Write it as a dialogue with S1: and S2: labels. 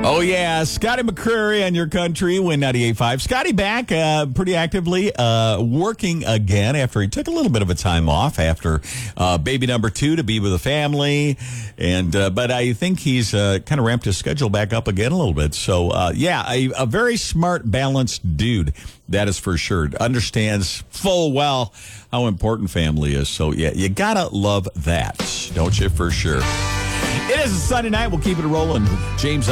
S1: Oh, yeah. Scotty McCreery on your country, Win 98.5. Scotty back pretty actively working again after he took a little bit of a time off after baby number 2 to be with the family. But I think he's kind of ramped his schedule back up again a little bit. So, a very smart, balanced dude. That is for sure. Understands full well how important family is. So, yeah, you got to love that, don't you, for sure. It is a Sunday night. We'll keep it rolling. James